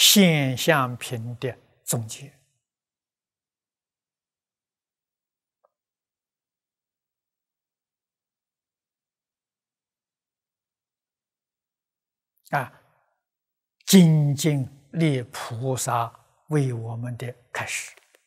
现象品的总结。精进立菩萨为我们的开始。